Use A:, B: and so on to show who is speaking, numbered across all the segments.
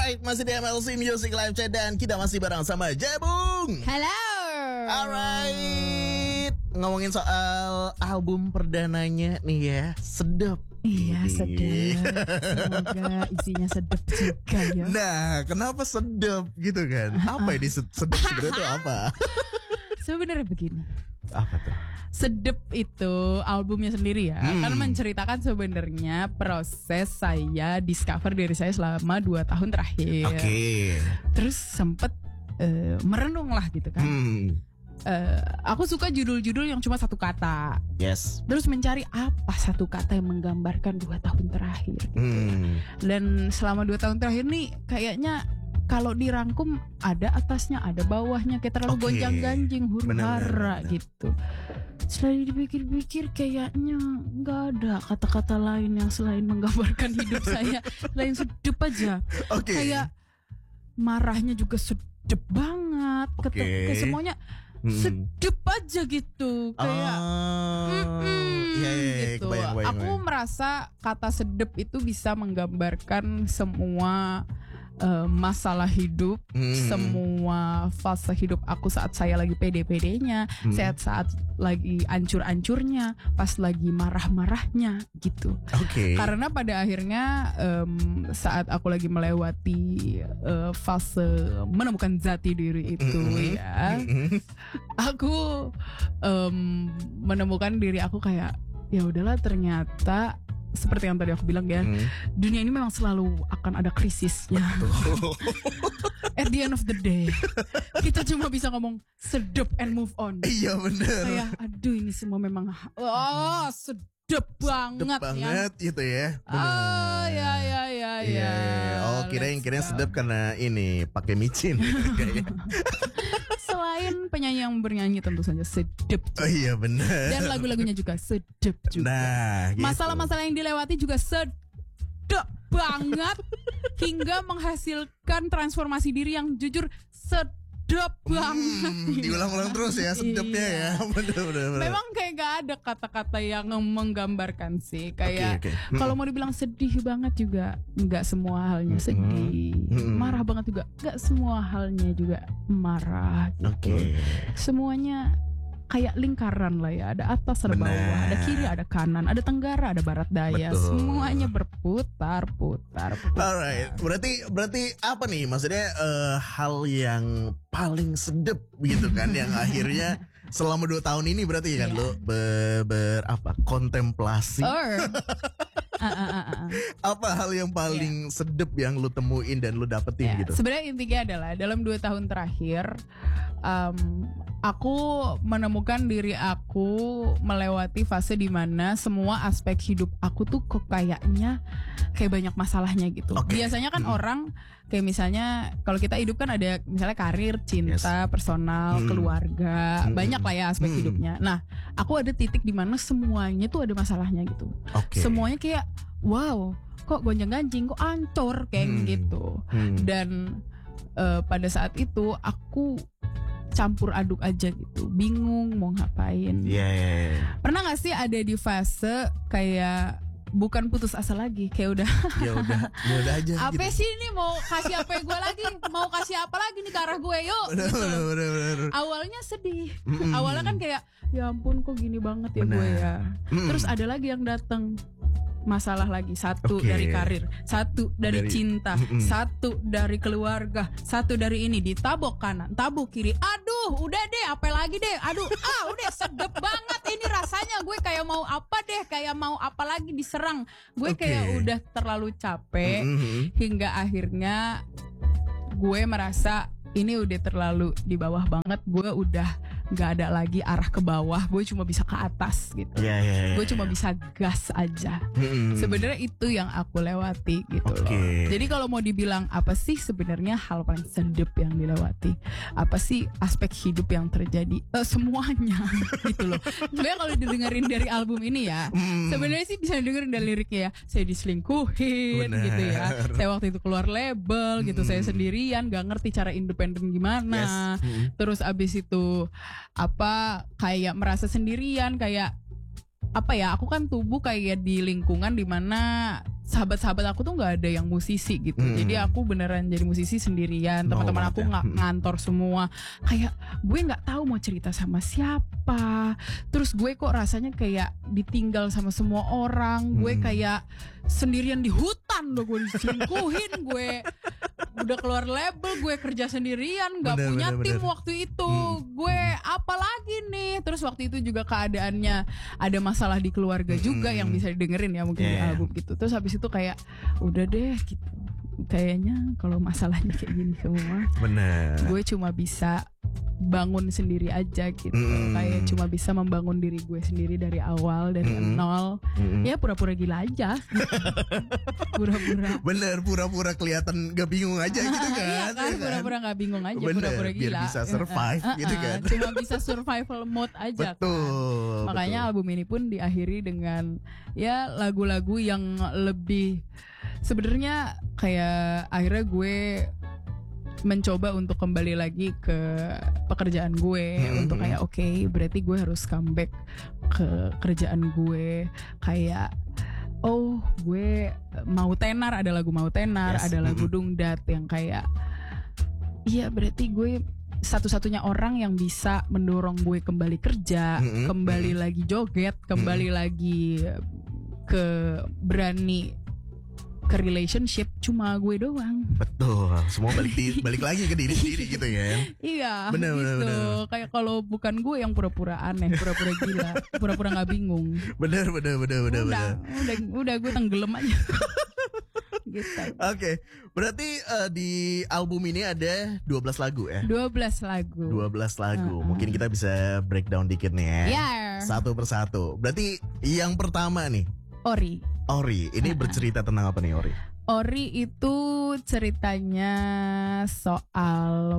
A: Alright, masih di MLC Music Live Chat dan kita masih bareng sama Jebung.
B: Halo.
A: Alright, ngomongin soal album perdananya nih ya, sedap.
B: Iya, sedap. Semoga isinya sedap juga ya.
A: Nah, kenapa sedap gitu kan? Apa ini sedap sebenarnya itu apa?
B: Sebenarnya begini.
A: Apa tuh?
B: Sedep itu albumnya sendiri ya, kan menceritakan sebenarnya proses saya discover diri saya selama 2 tahun terakhir.
A: Oke.
B: Terus sempet merenung lah gitu kan. Aku suka judul-judul yang cuma satu kata.
A: Yes.
B: Terus mencari apa satu kata yang menggambarkan 2 tahun terakhir gitu. Dan selama 2 tahun terakhir nih kayaknya kalau dirangkum ada atasnya, ada bawahnya, kayak terlalu gonjang-ganjing, huru-hara gitu. Setelah dipikir-pikir kayaknya nggak ada kata-kata lain yang selain menggambarkan hidup saya, selain sedep aja. Kayak marahnya juga sedep banget, kayak semuanya sedep aja gitu, kayak gitu. Aku merasa kata sedep itu bisa menggambarkan semua masalah hidup, semua fase hidup aku saat saya lagi pede-pedenya, saat lagi ancur-ancurnya, pas lagi marah-marahnya gitu. Karena pada akhirnya saat aku lagi melewati fase menemukan jati diri itu ya, aku menemukan diri aku kayak ya udahlah, ternyata seperti yang tadi aku bilang ya, dunia ini memang selalu akan ada krisisnya. At the end of the day, kita cuma bisa ngomong sedep and move on.
A: Iya benar.
B: Kayak aduh ini semua memang sedep banget
A: gitu ya.
B: Oh ya.
A: Oh kirain sedep karena ini pakai micin.
B: Selain penyanyi yang bernyanyi tentu saja sedep.
A: Oh iya benar.
B: Dan lagu-lagunya juga sedep juga.
A: Nah, gitu.
B: Masalah-masalah yang dilewati juga sedep banget hingga menghasilkan transformasi diri yang jujur sedep banget.
A: Diulang-ulang terus ya sedepnya ya. Bener.
B: Memang kayak gak ada kata-kata yang menggambarkan sih. Kayak kalau mau dibilang sedih banget juga gak semua halnya sedih. Marah banget juga gak semua halnya juga marah gitu. Semuanya kayak lingkaran lah ya. Ada atas, ada bawah, ada kiri, ada kanan, ada tenggara, ada barat daya. Semuanya berputar.
A: Alright, berarti apa nih maksudnya hal yang paling sedep gitu kan yang akhirnya selama 2 tahun ini berarti kan lo kontemplasi. Apa hal yang paling sedep yang lu temuin dan lu dapetin gitu?
B: Sebenarnya intinya adalah dalam 2 tahun terakhir aku menemukan diri aku melewati fase dimana semua aspek hidup aku tuh kok kayaknya kayak banyak masalahnya gitu. Biasanya kan orang kayak misalnya kalau kita hidup kan ada misalnya karir, cinta, personal, keluarga, banyak lah ya aspek hidupnya. Nah, aku ada titik dimana semuanya tuh ada masalahnya gitu. Semuanya kayak wow, kok gonjang-ganjing, kok ancur kayak gitu. Dan pada saat itu aku campur aduk aja gitu, bingung mau ngapain. Pernah gak sih ada di fase kayak bukan putus asa lagi, kayak udah
A: ya udah aja
B: apa
A: gitu.
B: sih ini, mau kasih apa gue lagi, mau kasih apa lagi nih ke arah gue, yuk gitu.
A: Bener.
B: Awalnya sedih, awalnya kan kayak ya ampun kok gini banget ya gue ya. Terus ada lagi yang datang masalah lagi, satu dari karir, satu dari cinta, satu dari keluarga, satu dari ini, ditabok kanan, tabok kiri, aduh udah deh apa lagi deh, aduh udah sedep banget ini rasanya, gue kayak mau apa deh, kayak mau apa lagi diserang, gue kayak udah terlalu capek hingga akhirnya gue merasa ini udah terlalu di bawah banget, gue udah gak ada lagi arah ke bawah, gue cuma bisa ke atas gitu. Gue cuma bisa gas aja. Sebenarnya itu yang aku lewati gitu loh. Jadi kalau mau dibilang apa sih sebenarnya hal paling sedep yang dilewati, apa sih aspek hidup yang terjadi, semuanya gitu loh. Sebenarnya kalau didengerin dari album ini ya, sebenarnya sih bisa didengerin dari liriknya ya. Saya diselingkuhin gitu ya. Saya waktu itu keluar label gitu, saya sendirian, gak ngerti cara independen gimana. Terus abis itu kayak merasa sendirian, kayak apa ya, aku kan tumbuh kayak di lingkungan dimana sahabat-sahabat aku tuh nggak ada yang musisi gitu. Jadi aku beneran jadi musisi sendirian. Teman-teman aku ngantor semua. Kayak gue nggak tahu mau cerita sama siapa. Terus gue kok rasanya kayak ditinggal sama semua orang. Gue kayak sendirian di hutan loh, gue diselingkuhin, gue udah keluar label, gue kerja sendirian, nggak punya tim waktu itu. Gue apa lagi nih? Terus waktu itu juga keadaannya ada masalah di keluarga juga yang bisa didengerin ya mungkin di album gitu. Terus habis itu kayak udah deh gitu. Kayaknya kalau masalahnya kayak gini semua, gue cuma bisa bangun sendiri aja gitu. Kayak cuma bisa membangun diri gue sendiri dari awal, dari nol. Ya pura-pura gila aja. Pura-pura.
A: Bener, pura-pura kelihatan gak bingung aja gitu kan.
B: Iya kan, pura-pura gak bingung aja. Pura-pura gila.
A: Biar bisa survive gitu kan.
B: Cuma bisa survival mode aja.
A: Betul.
B: Kan. Makanya album ini pun diakhiri dengan ya lagu-lagu yang lebih, sebenarnya kayak akhirnya gue mencoba untuk kembali lagi ke pekerjaan gue, untuk kayak oke, berarti gue harus comeback ke kerjaan gue. Kayak gue mau tenar, ada lagu mau tenar, ada lagu dungdat yang kayak iya berarti gue satu-satunya orang yang bisa mendorong gue kembali kerja, kembali lagi joget, kembali lagi ke berani ke relationship, cuma gue doang.
A: Betul, semua balik lagi ke diri sendiri gitu ya.
B: Iya,
A: bener,
B: gitu.
A: Bener.
B: Kayak kalau bukan gue yang pura-pura aneh, pura-pura gila, pura-pura nggak bingung.
A: Bener.
B: Udah gue tenggelam aja. Gitu.
A: Oke, berarti di album ini ada 12 lagu ya?
B: 12 lagu.
A: Mungkin kita bisa breakdown dikit nih ya.
B: Yeah.
A: Satu persatu. Berarti yang pertama nih, Ori, ini bercerita tentang apa nih Ori?
B: Ori itu ceritanya soal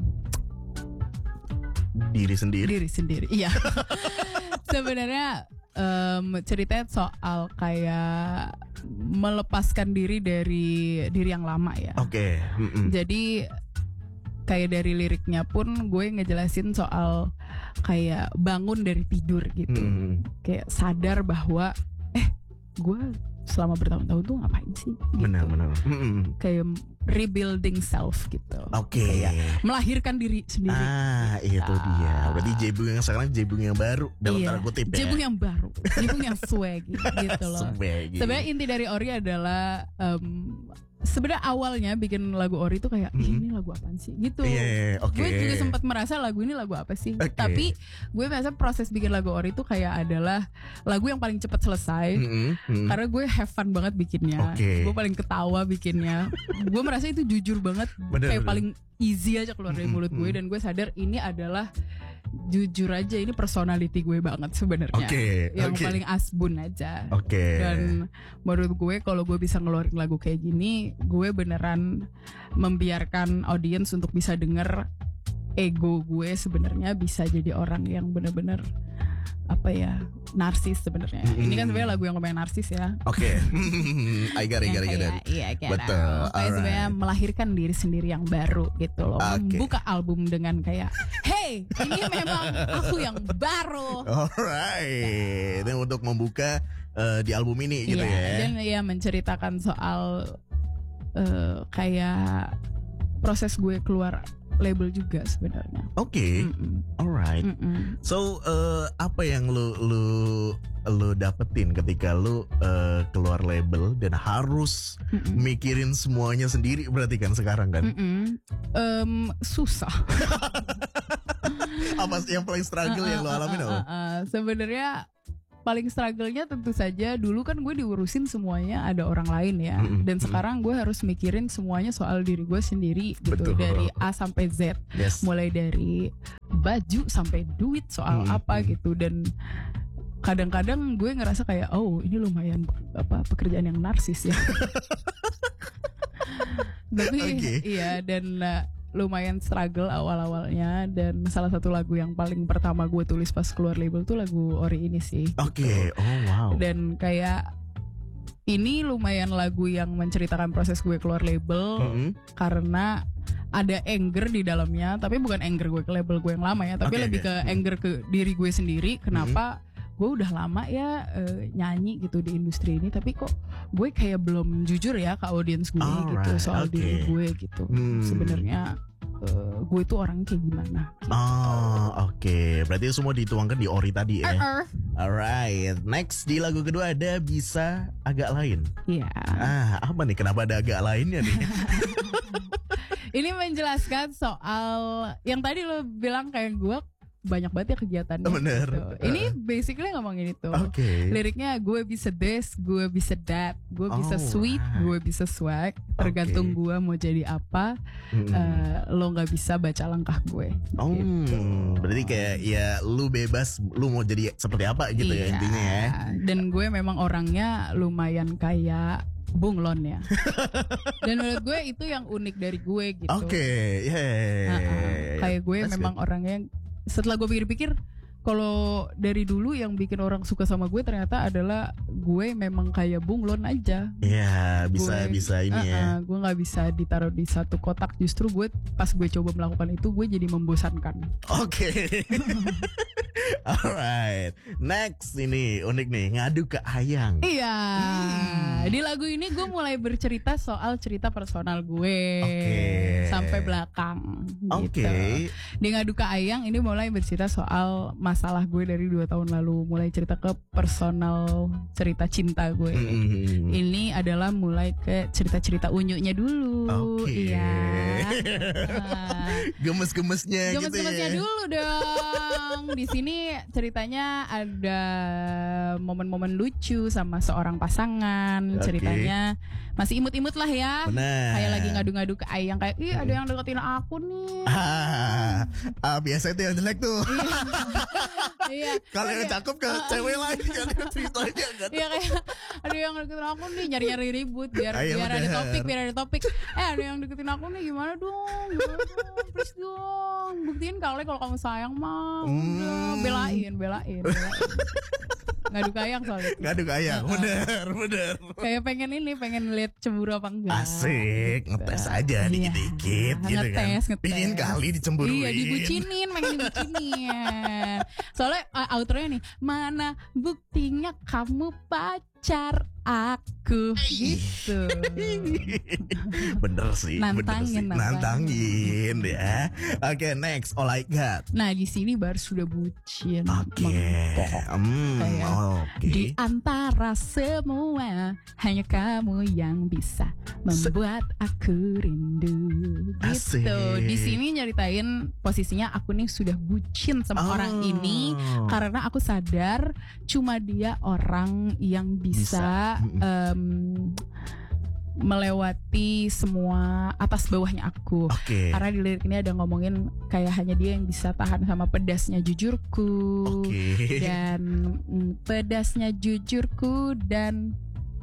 A: diri sendiri.
B: Iya. Sebenarnya ceritanya soal kayak melepaskan diri dari diri yang lama ya.
A: Oke.
B: Jadi kayak dari liriknya pun gue ngejelasin soal kayak bangun dari tidur gitu. Kayak sadar bahwa gue selama bertahun-tahun tuh ngapain sih gitu.
A: Benar.
B: Kayak rebuilding self gitu.
A: Oke.
B: Kayak melahirkan diri sendiri.
A: Itu dia. Berarti Jebung yang sekarang Jebung yang baru dalam tanda kutip ya.
B: Jebung yang baru, Jebung yang swaggy gitu loh. Sebenarnya inti dari Ori adalah sebenarnya awalnya bikin lagu Ori itu kayak ini lagu apaan sih gitu. Gue juga sempat merasa lagu ini lagu apa sih. Tapi gue merasa proses bikin lagu Ori itu kayak adalah lagu yang paling cepat selesai. Karena gue have fun banget bikinnya. Gue paling ketawa bikinnya. Gue merasa itu jujur banget. Kayak paling easy aja keluar dari mulut gue. Dan gue sadar ini adalah jujur aja, ini personality gue banget sebenarnya. Yang paling asbun aja. Dan menurut gue kalau gue bisa ngeluarin lagu kayak gini, gue beneran membiarkan audiens untuk bisa denger ego gue sebenarnya bisa jadi orang yang bener-bener apa ya, narsis sebenarnya. Ini kan sebenarnya lagu yang lumayan narsis ya.
A: I got it.
B: Iya,
A: betul.
B: Kayak sebenarnya melahirkan diri sendiri yang baru gitu loh. Membuka album dengan kayak, hey, ini memang aku yang baru.
A: Alright, itu untuk membuka di album ini gitu ya.
B: Dan ya menceritakan soal kayak proses gue keluar label juga sebenarnya.
A: Alright. So apa yang lu dapetin ketika lu keluar label dan harus mikirin semuanya sendiri berarti kan sekarang kan?
B: Susah.
A: Apa yang paling struggle yang lu alamin apa?
B: Sebenarnya paling struggle-nya tentu saja dulu kan gue diurusin semuanya ada orang lain ya. Dan sekarang gue harus mikirin semuanya soal diri gue sendiri gitu. Dari A sampai Z. Mulai dari baju sampai duit soal apa gitu. Dan kadang-kadang gue ngerasa kayak ini lumayan pekerjaan yang narsis ya. Tapi iya, dan lumayan struggle awal-awalnya. Dan salah satu lagu yang paling pertama gue tulis pas keluar label tuh lagu Ori ini sih. Dan kayak ini lumayan lagu yang menceritakan proses gue keluar label. Karena ada anger di dalamnya. Tapi bukan anger gue ke label gue yang lama ya, tapi lebih ke anger ke diri gue sendiri. Kenapa gue udah lama ya nyanyi gitu di industri ini, tapi kok gue kayak belum jujur ya ke audiens gue gitu soal diri gue gitu. Sebenarnya gue itu orangnya kayak gimana gitu.
A: Berarti semua dituangkan di Ori tadi ya. Alright, next di lagu kedua ada Bisa Agak Lain.
B: Iya.
A: Apa nih, kenapa ada agak lainnya nih?
B: Ini menjelaskan soal yang tadi lo bilang kayak gue banyak banget ya kegiatannya.
A: Bener.
B: Gitu. Ini basically ngomongin itu. Liriknya gue bisa this, gue bisa that, gue bisa sweet, gue bisa swag. Tergantung gue mau jadi apa. Lo nggak bisa baca langkah gue. Gitu.
A: Berarti kayak ya lu bebas, lu mau jadi seperti apa gitu ya intinya ya.
B: Dan gue memang orangnya lumayan kayak bunglon ya. Dan menurut gue itu yang unik dari gue gitu. Kayak gue that's memang good. Orangnya setelah gue pikir-pikir, kalau dari dulu yang bikin orang suka sama gue ternyata adalah gue memang kayak bunglon aja.
A: Iya, bisa ini ya.
B: Gue nggak bisa ditaruh di satu kotak. Justru gue pas gue coba melakukan itu, gue jadi membosankan.
A: Alright, next ini unik nih, Ngadu ke Ayang.
B: Iya, di lagu ini gue mulai bercerita soal cerita personal gue sampai belakang. Gitu. Di Ngadu ke Ayang ini mulai bercerita soal masalah gue dari 2 tahun lalu, mulai cerita ke personal cerita cinta gue. Ini adalah mulai ke cerita-cerita unyunya dulu. Iya.
A: Gemes-gemesnya gitu ya.
B: Dulu dong. Di sini ceritanya ada momen-momen lucu sama seorang pasangan. Ceritanya masih imut-imut lah ya.
A: Bener.
B: Kayak lagi ngadu-ngadu ke Ayang, kayak ih ada yang deketin aku nih.
A: Biasa itu yang jelek tuh.
B: Iya.
A: Kalau yang cakep ke cewek lagi kan ceritanya kan.
B: Iya, kayak ada yang deketin aku nih, nyari-nyari ribut biar ada topik. Ada yang deketin aku nih, gimana dong? Please dong. Buktiin kali kalau kamu sayang mah. Udah, belain. Ngadu ke Ayang soalnya.
A: Ngadu ke Ayang, bener.
B: Kayak pengen lihat cemburu apa enggak.
A: Asik, ngetes aja dikit-dikit gitu
B: ngetes.
A: kan. Pingin kali dicemburuin.
B: Iya, dibucinin. Soalnya outronya nih, mana buktinya kamu pacar aku gitu.
A: Bener sih. Nantangin ya. Oke, next, All I Got.
B: Nah, di sini baru sudah bucin. Di antara semua hanya kamu yang bisa membuat aku rindu. Gitu. Di sini nyeritain posisinya aku nih sudah bucin sama orang ini karena aku sadar cuma dia orang yang bisa. Melewati semua atas bawahnya aku. Karena di lirik ini ada ngomongin kayak hanya dia yang bisa tahan sama pedasnya jujurku. Dan pedasnya jujurku dan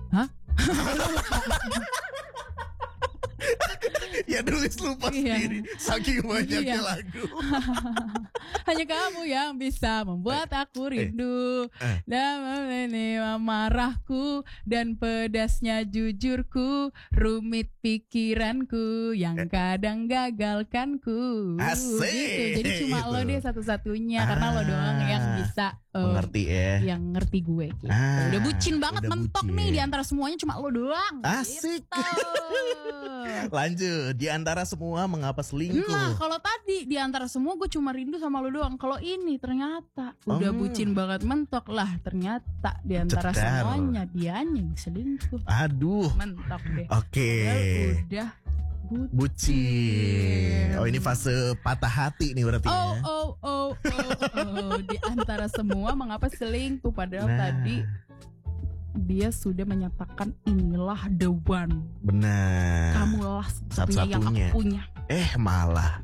A: Ya nulis lupa sendiri saking banyaknya lagu.
B: Hanya kamu yang bisa membuat aku rindu dan marahku dan pedasnya jujurku, rumit pikiranku yang kadang gagalkanku.
A: Asik.
B: Gitu. Jadi cuma lo deh satu-satunya karena lo doang yang bisa
A: mengerti ya.
B: Yang ngerti gue gitu. Udah bucin banget, mentok bucin. Nih di antara semuanya cuma lo doang.
A: Asik.
B: Gitu.
A: Lanjut, di antara semua mengapa selingkuh?
B: Nah, kalau tadi di antara semua gue cuma rindu sama lo doang. Kalau ini ternyata udah bucin banget, mentok lah. Ternyata di antara semuanya dianya yang selingkuh.
A: Aduh.
B: Mentok deh. Udah
A: bucin. Oh, ini fase patah hati nih berarti ya.
B: Di antara semua mengapa selingkuh, padahal tadi dia sudah menyatakan inilah the one.
A: Benar.
B: Kamulah satu-satunya yang aku punya.
A: Malah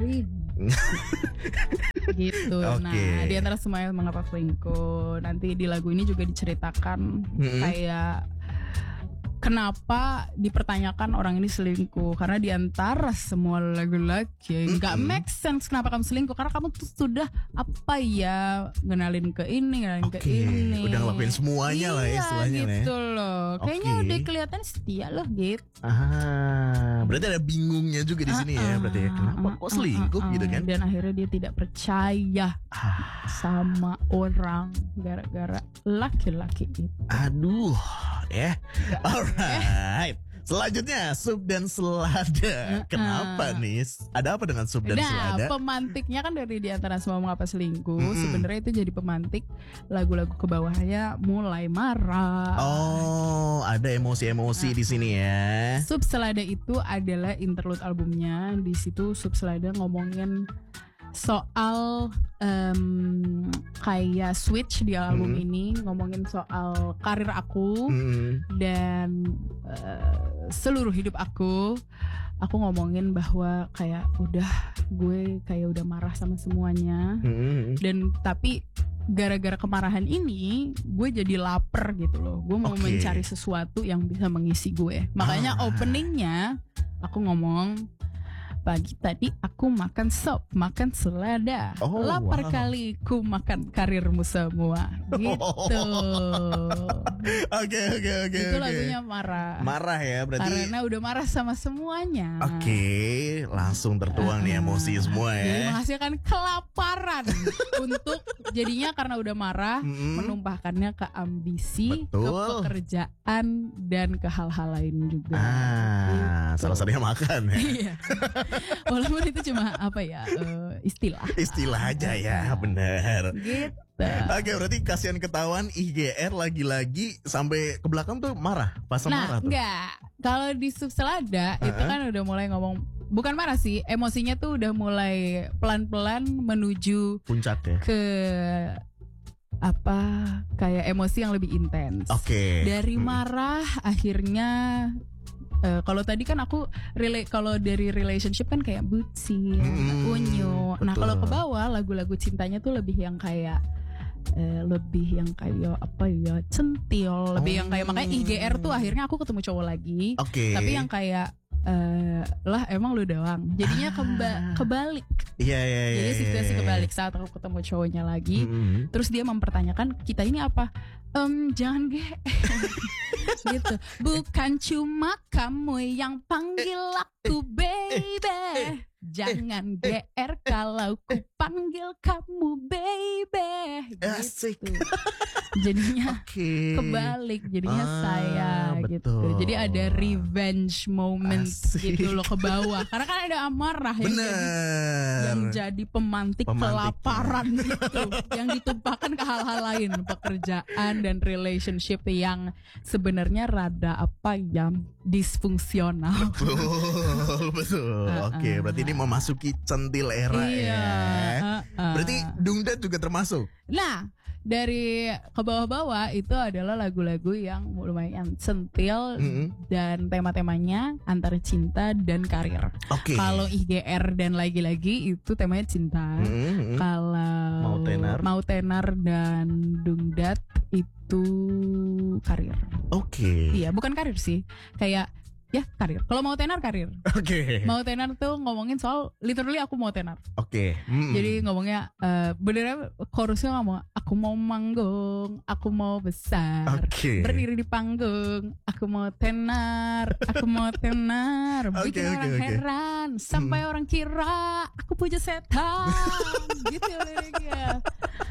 B: gitu. Nah, di antara semuanya mengapa selingkuh. Nanti di lagu ini juga diceritakan kayak kenapa dipertanyakan orang ini selingkuh? Karena diantara semua laki-laki nggak make sense kenapa kamu selingkuh, karena kamu tuh sudah ngenalin ke ini, ngenalin ke ini,
A: udah ngelakuin semuanya lah ya istilahnya
B: gitu loh. Kayaknya udah kelihatan setia loh gitu.
A: Berarti ada bingungnya juga di sini ya, berarti kenapa kok selingkuh gitu kan?
B: Dan akhirnya dia tidak percaya sama orang gara-gara laki-laki itu.
A: Aduh, ya. Alright. Selanjutnya sup dan selada. Kenapa nih? Ada apa dengan sup dan selada?
B: Pemantiknya kan dari di antara semua mengapa selingkuh. Sebenarnya itu jadi pemantik lagu-lagu ke bawahnya mulai marah.
A: Oh, ada emosi-emosi di sini ya.
B: Sup selada itu adalah interlude albumnya. Di situ sup selada ngomongin soal kayak switch di album ini, ngomongin soal karir aku dan seluruh hidup aku ngomongin bahwa kayak gue udah marah sama semuanya, dan tapi gara-gara kemarahan ini gue jadi lapar gitu loh, gue mau mencari sesuatu yang bisa mengisi gue, makanya openingnya aku ngomong, pagi tadi aku makan sop, makan selada, lapar kali ku makan karirmu semua, gitu.
A: Oke.
B: Itu lagunya marah
A: ya berarti.
B: Karena udah marah sama semuanya.
A: Oke, langsung tertuang nih emosi semua ya.
B: Jadi menghasilkan kelaparan untuk jadinya karena udah marah menumpahkannya ke ambisi, ke pekerjaan dan ke hal-hal lain juga.
A: Gitu. Salah satunya makan ya.
B: Iya. Walaupun itu cuma istilah
A: aja ya, benar.
B: Gitu.
A: Oke, berarti kasihan ketahuan IGR lagi-lagi sampai ke belakang tuh marah, pas marah tuh.
B: Enggak. Kalau di sup selada itu kan udah mulai ngomong, bukan marah sih, emosinya tuh udah mulai pelan-pelan menuju
A: puncak ya.
B: Ke kayak emosi yang lebih intens. Dari marah akhirnya kalau tadi kan aku kalau dari relationship kan kayak bucin, unyu. Nah kalau ke bawah lagu-lagu cintanya tuh lebih yang kayak centil, lebih yang kayak, makanya IGR tuh akhirnya aku ketemu cowok lagi, tapi yang kayak lah emang lu doang, jadinya kebalik. Jadi situasi kebalik saat aku ketemu cowoknya lagi, terus dia mempertanyakan kita ini apa, jangan gitu, bukan cuma kamu yang panggil aku baby, jangan GR kalau ku panggil kamu baby, gitu. Jadinya kebalik, jadinya saya gitu. Jadi ada revenge moment gitu loh ke bawah, karena kan ada amarah yang jadi pemantik kelaparan gitu, yang ditumpahkan ke hal-hal lain, pekerjaan dan relationship yang sebenarnya rada disfungsional.
A: Betul. Oke, berarti ini memasuki centil era ya. Berarti Dungdat juga termasuk.
B: Nah, dari ke bawah-bawah itu adalah lagu-lagu yang lumayan centil dan tema-temanya antara cinta dan karir. Kalau IGR dan lagi-lagi itu temanya cinta. Kalau Mau Tenar dan Dungdat itu karir. Iya, bukan karir sih. Kayak ya karir. Kalau Mau Tenar karir. Mau Tenar tuh ngomongin soal literally aku mau tenar. Jadi ngomongnya beneran chorusnya ngomong aku mau manggung, aku mau besar, berdiri di panggung, aku mau tenar, bikin orang heran sampai orang kira aku puja setan. Gitu liriknya.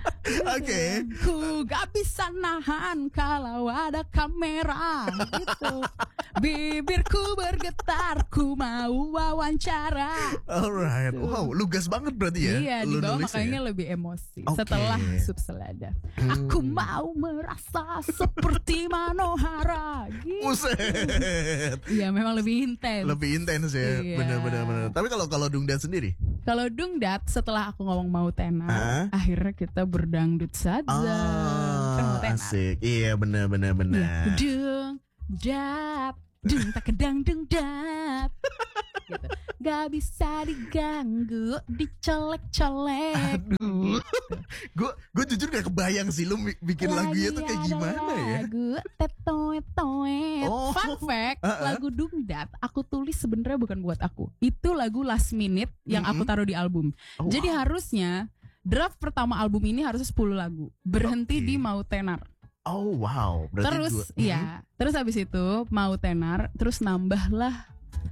B: Ku gak bisa nahan kalau ada kamera gitu. Bibirku bergetar, ku mau wawancara.
A: Alright, wow, lugas banget berarti ya.
B: Iya, di bawah makanya lebih emosi. Setelah sup selada, aku mau merasa seperti Manohara. Gitu. Iya, memang lebih intens.
A: Lebih intens ya, benar. Tapi kalau Dungdat sendiri?
B: Kalau Dungdat setelah aku ngomong mau tenar, akhirnya kita berdangdut saja. Kan mau tenar.
A: Asik, iya benar.
B: Dungdat, dung tak kedang dungdat. Gitu. gak bisa diganggu, dicolek-colek.
A: Aduh, gue jujur gak kebayang sih lu bikin lagunya tuh kayak gimana ya.
B: Lagu tetoet. Fun fact, lagu Dungdat aku tulis sebenarnya bukan buat aku. Itu lagu last minute yang aku taruh di album. Jadi harusnya draft pertama album ini harusnya 10 lagu. Berhenti di Mau Tenar.
A: Oh wow.
B: Berarti terus habis itu Mau Tenar, terus nambahlah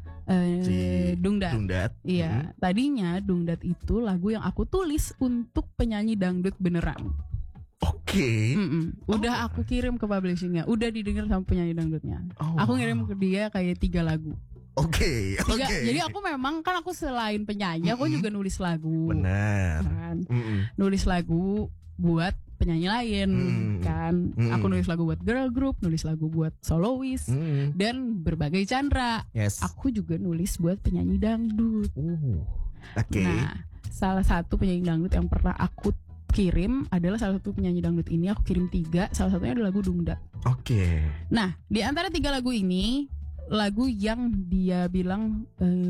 B: Dungdat. Iya, tadinya Dungdat itu lagu yang aku tulis untuk penyanyi dangdut beneran.
A: Oke.
B: Udah aku kirim ke publishingnya, udah didengar sama penyanyi dangdutnya. Aku ngirim ke dia kayak 3 lagu.
A: Oke.
B: Jadi aku memang kan aku selain penyanyi, aku juga nulis lagu.
A: Benar.
B: Kan? Nulis lagu buat penyanyi lain kan. Aku nulis lagu buat girl group, nulis lagu buat soloist dan berbagai genre.
A: Yes.
B: Aku juga nulis buat penyanyi dangdut.
A: Oke.
B: Nah, salah satu penyanyi dangdut yang pernah aku kirim adalah salah satu penyanyi dangdut ini. Aku kirim 3, salah satunya adalah lagu Dungdat.
A: Oke.
B: Nah, di antara 3 lagu ini, lagu yang dia bilang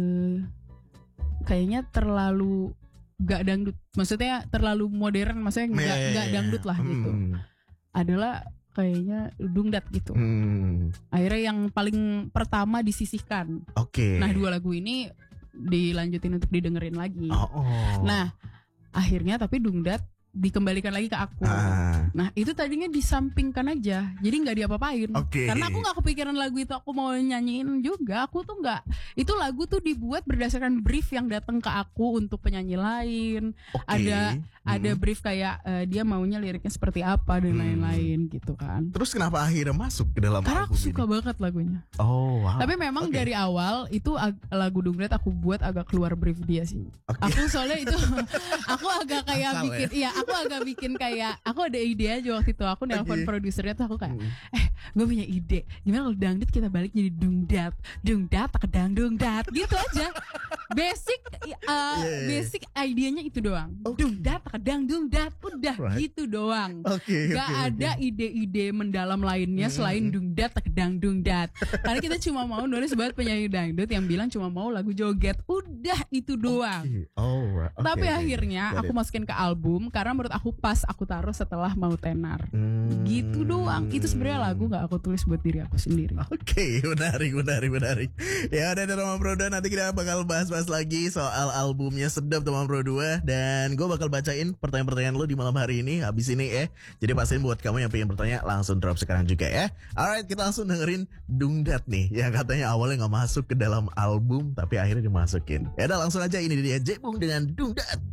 B: kayaknya terlalu gak dangdut, maksudnya terlalu modern, maksudnya gak dangdut lah gitu, adalah kayaknya Dungdat gitu. Akhirnya yang paling pertama disisihkan. Nah 2 lagu ini dilanjutin untuk didengerin lagi. Nah akhirnya tapi Dungdat dikembalikan lagi ke aku. Nah itu tadinya disampingkan aja, jadi nggak diapa-apain. Karena aku nggak kepikiran lagu itu aku mau nyanyiin juga. Aku tuh nggak, itu lagu tuh dibuat berdasarkan brief yang datang ke aku untuk penyanyi lain. Ada brief kayak dia maunya liriknya seperti apa dan lain-lain gitu kan.
A: Terus kenapa akhirnya masuk ke dalam
B: karena
A: album
B: aku suka
A: ini?
B: banget lagunya.
A: Wow.
B: Tapi memang dari awal itu lagu Dungdat aku buat agak keluar brief dia sih. Aku soalnya itu aku agak kayak
A: Asal,
B: bikin aku agak bikin kayak aku ada ide aja waktu itu. Aku nelpon produsernya tuh, aku kayak gue punya ide, gimana kalau dangdut kita balik jadi Dungdat takedang Dungdat gitu aja. Basic idenya itu doang. Dungdat takedang Dungdat, udah gitu doang. Gak ada ide-ide mendalam lainnya selain Dungdat takedang Dungdat. Karena kita cuma mau nulis buat penyanyi dangdut yang bilang cuma mau lagu joget, udah itu doang. Tapi akhirnya aku masukin ke album karena menurut aku pas aku taruh setelah Mau Tenar. Gitu doang. Itu sebenarnya lagu gak aku tulis buat diri aku sendiri.
A: Menarik. Ya udah Teman Pro 2, nanti kita bakal bahas lagi soal albumnya Sedap Teman Pro 2. Dan gue bakal bacain pertanyaan-pertanyaan lo di malam hari ini habis ini ya. Jadi pastiin buat kamu yang pengen bertanya langsung drop sekarang juga ya. Alright, kita langsung dengerin Dungdat nih, yang katanya awalnya gak masuk ke dalam album tapi akhirnya dimasukin. Ya udah langsung aja, ini dia Jebung dengan Dungdat.